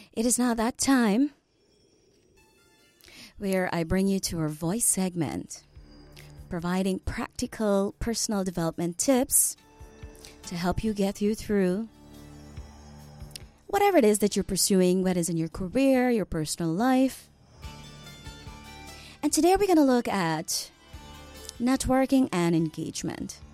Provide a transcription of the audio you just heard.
It is now that time where I bring you to our voice segment, providing practical personal development tips to help you get you through whatever it is that you're pursuing, whether it's in your career, your personal life. And today we're going to look at networking and engagement.